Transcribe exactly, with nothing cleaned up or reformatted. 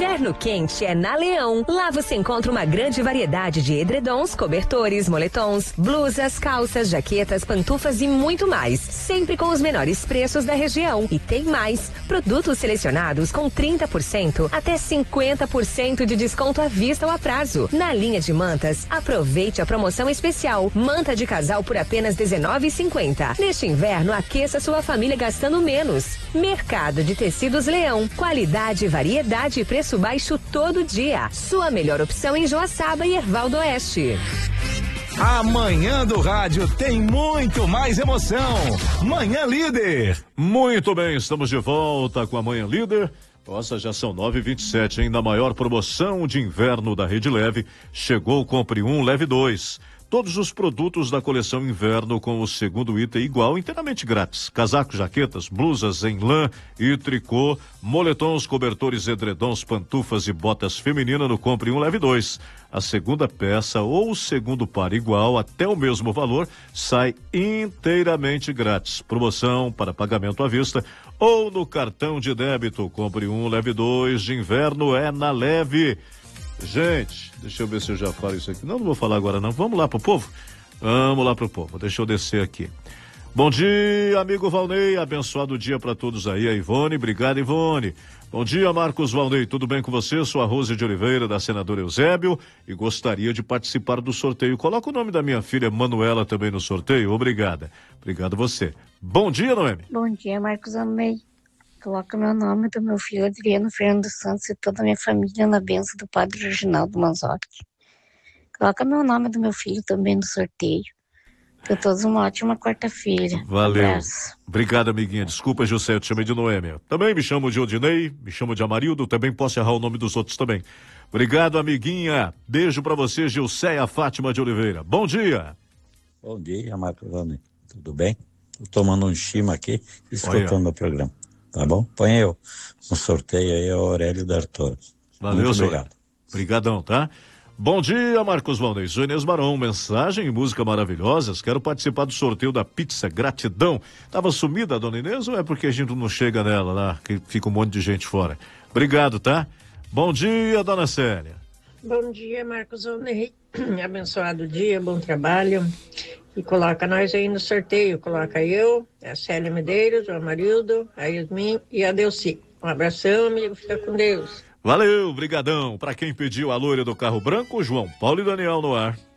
Inverno quente é na Leão. Lá você encontra uma grande variedade de edredons, cobertores, moletons, blusas, calças, jaquetas, pantufas e muito mais. Sempre com os menores preços da região. E tem mais. Produtos selecionados com trinta por cento até cinquenta por cento de desconto à vista ou a prazo. Na linha de mantas, aproveite a promoção especial. Manta de casal por apenas dezenove reais e cinquenta centavos. Neste inverno, aqueça sua família gastando menos. Mercado de Tecidos Leão. Qualidade, variedade e preço baixo todo dia. Sua melhor opção em Joaçaba e Erval do Oeste. Amanhã do rádio tem muito mais emoção. Manhã Líder. Muito bem, estamos de volta com a Manhã Líder. Nossa, já são nove e vinte e sete, hein? Na maior promoção de inverno da Rede Leve, chegou Compre Um, Leve Dois. Todos os produtos da coleção inverno com o segundo item igual, inteiramente grátis. Casacos, jaquetas, blusas em lã e tricô, moletons, cobertores, edredons, pantufas e botas femininas no Compre Um, Leve Dois. A segunda peça ou o segundo par igual, até o mesmo valor, sai inteiramente grátis. Promoção para pagamento à vista ou no cartão de débito. Compre Um, Leve Dois de inverno é na Leve. Gente, deixa eu ver se eu já falo isso aqui. Não, não vou falar agora não. Vamos lá pro povo? Vamos lá pro povo. Deixa eu descer aqui. Bom dia, amigo Valnei. Abençoado dia para todos aí. A Ivone, obrigado, Ivone. Bom dia, Marcos Valnei. Tudo bem com você? Sou a Rose de Oliveira, da senadora Eusébio, e gostaria de participar do sorteio. Coloca o nome da minha filha Manuela também no sorteio. Obrigada. Obrigado você. Bom dia, Noemi. Bom dia, Marcos Valnei. Coloca meu nome do meu filho Adriano Fernando Santos e toda a minha família na bênção do Padre Reginaldo Manzotti. Coloca meu nome do meu filho também no sorteio. Que todos uma ótima quarta-feira. Valeu. Abraço. Obrigado, amiguinha. Desculpa, José, eu te chamei de Noemi. Também me chamo de Odinei, me chamo de Amarildo, também posso errar o nome dos outros também. Obrigado, amiguinha. Beijo pra você, Gilceia Fátima de Oliveira. Bom dia. Bom dia, Marcos Valnei. Tudo bem? Tô tomando um chima aqui, escutando o programa. Tá bom? Põe eu no sorteio aí, o Aurélio D'Artoro. Valeu, Muito senhor. obrigado. Obrigadão, tá? Bom dia, Marcos Valnei. Sou Inês Barão. Mensagem e música maravilhosas. Quero participar do sorteio da pizza. Gratidão. Tava sumida a dona Inês ou é porque a gente não chega nela lá, que fica um monte de gente fora? Obrigado, tá? Bom dia, dona Célia. Bom dia, Marcos Valnei. Abençoado dia, bom trabalho. E coloca nós aí no sorteio. Coloca eu, a Célia Medeiros, o Amarildo, a Yasmin e a Delci. Um abração, amigo. Fica com Deus. Valeu, brigadão. Pra quem pediu a loira do carro branco, João Paulo e Daniel no ar.